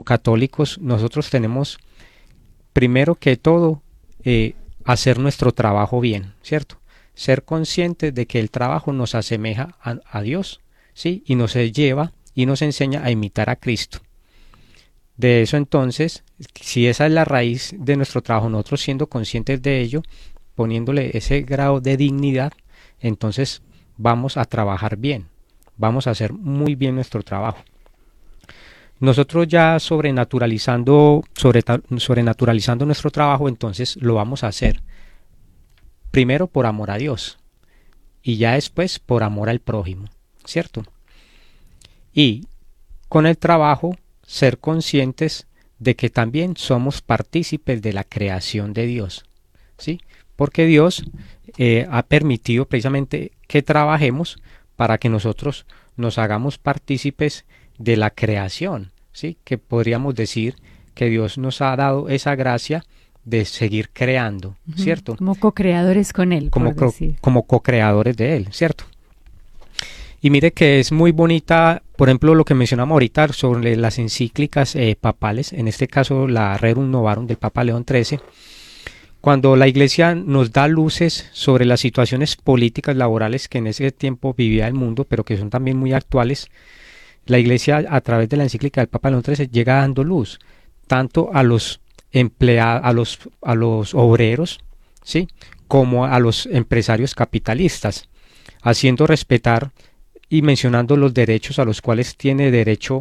católicos, nosotros tenemos primero que todo hacer nuestro trabajo bien, ¿cierto? Ser conscientes de que el trabajo nos asemeja a Dios, ¿sí? Y nos lleva y nos enseña a imitar a Cristo. De eso entonces, si esa es la raíz de nuestro trabajo, nosotros siendo conscientes de ello, poniéndole ese grado de dignidad, entonces vamos a trabajar bien, vamos a hacer muy bien nuestro trabajo. Nosotros ya sobrenaturalizando nuestro trabajo, entonces lo vamos a hacer primero por amor a Dios y ya después por amor al prójimo, ¿cierto? Y con el trabajo ser conscientes de que también somos partícipes de la creación de Dios, ¿sí? Porque Dios ha permitido precisamente que trabajemos para que nosotros nos hagamos partícipes de la creación, ¿sí? Que podríamos decir que Dios nos ha dado esa gracia de seguir creando, ¿cierto? Como co-creadores con Él, como co-creadores de Él, ¿cierto? Y mire que es muy bonita, por ejemplo, lo que mencionamos ahorita sobre las encíclicas papales, en este caso la Rerum Novarum del Papa León XIII, cuando la Iglesia nos da luces sobre las situaciones políticas, laborales que en ese tiempo vivía el mundo, pero que son también muy actuales. La Iglesia, a través de la encíclica del Papa León XIII, llega dando luz tanto a los empleados, a los obreros, ¿sí? Como a los empresarios capitalistas, haciendo respetar y mencionando los derechos a los cuales tiene derecho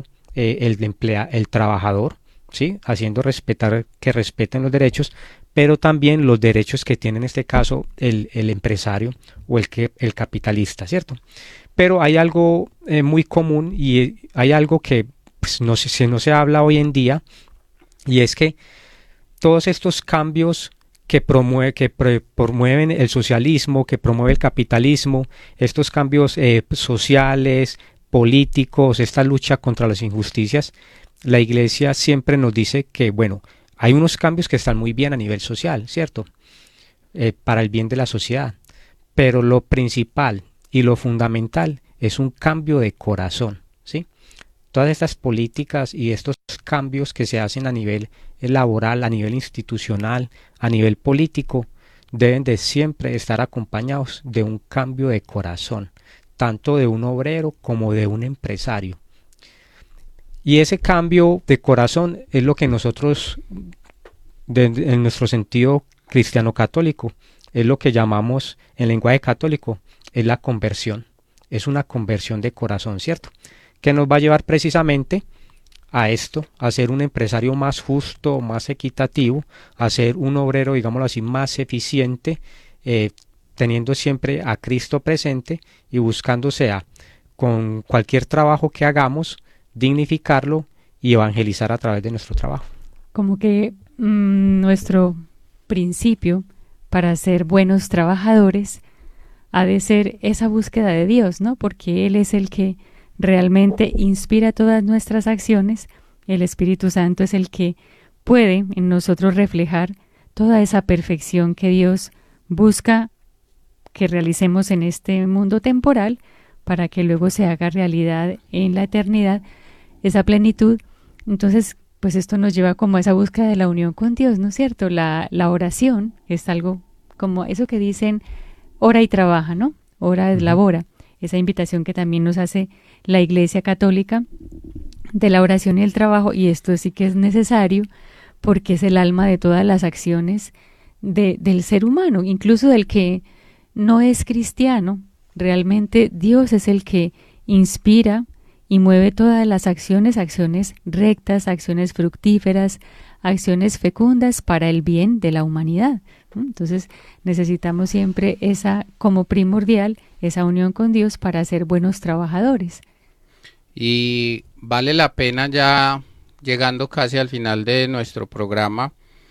el trabajador, ¿sí? Haciendo respetar que respeten los derechos, pero también los derechos que tiene en este caso el empresario o el capitalista, ¿cierto? Pero hay algo muy común y hay algo que pues, no se habla hoy en día, y es que todos estos cambios que promueven el socialismo, que promueve el capitalismo, estos cambios sociales, políticos, esta lucha contra las injusticias, la Iglesia siempre nos dice que, bueno, hay unos cambios que están muy bien a nivel social, ¿cierto? Para el bien de la sociedad, pero lo principal y lo fundamental es un cambio de corazón, ¿sí? Todas estas políticas y estos cambios que se hacen a nivel laboral, a nivel institucional, a nivel político, deben de siempre estar acompañados de un cambio de corazón, tanto de un obrero como de un empresario. Y ese cambio de corazón es lo que nosotros, en nuestro sentido cristiano católico, es lo que llamamos en lenguaje católico, es la conversión. Es una conversión de corazón, ¿cierto? Que nos va a llevar precisamente a esto, a ser un empresario más justo, más equitativo, a ser un obrero, digámoslo así, más eficiente, teniendo siempre a Cristo presente y buscando sea con cualquier trabajo que hagamos, dignificarlo y evangelizar a través de nuestro trabajo. Como que nuestro principio para ser buenos trabajadores ha de ser esa búsqueda de Dios, ¿no? Porque Él es el que realmente inspira todas nuestras acciones. El Espíritu Santo es el que puede en nosotros reflejar toda esa perfección que Dios busca que realicemos en este mundo temporal para que luego se haga realidad en la eternidad, esa plenitud. Entonces, pues esto nos lleva como a esa búsqueda de la unión con Dios, ¿no es cierto? La oración es algo como eso que dicen, ora y trabaja, ¿no? Ora es labora. Esa invitación que también nos hace la Iglesia Católica de la oración y el trabajo, y esto sí que es necesario porque es el alma de todas las acciones del ser humano, incluso del que no es cristiano. Realmente Dios es el que inspira y mueve todas las acciones rectas, acciones fructíferas, acciones fecundas para el bien de la humanidad. Entonces necesitamos siempre esa, como primordial, esa unión con Dios para ser buenos trabajadores. Y vale la pena, ya llegando casi al final de nuestro programa,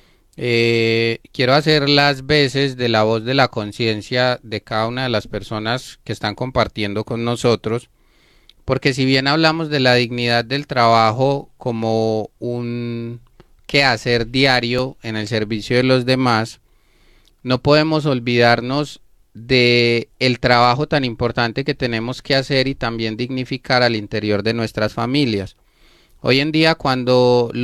quiero hacer las veces de la voz de la conciencia de cada una de las personas que están compartiendo con nosotros, porque si bien hablamos de la dignidad del trabajo como un quehacer diario en el servicio de los demás, no podemos olvidarnos de el trabajo tan importante que tenemos que hacer y también dignificar al interior de nuestras familias. Hoy en día, cuando